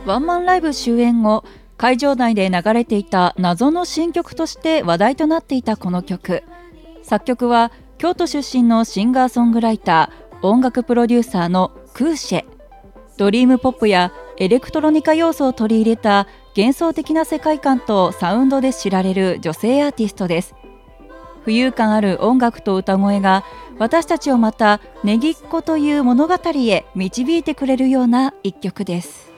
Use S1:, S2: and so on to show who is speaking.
S1: ワンマンライブ終演後、会場内で流れていた謎の新曲として話題となっていたこの曲。作曲は京都出身のシンガーソングライター、音楽プロデューサーのクーシェ。ドリームポップやエレクトロニカ要素を取り入れた幻想的な世界観とサウンドで知られる女性アーティストです。浮遊感ある音楽と歌声が私たちをまたねぎっこという物語へ導いてくれるような一曲です。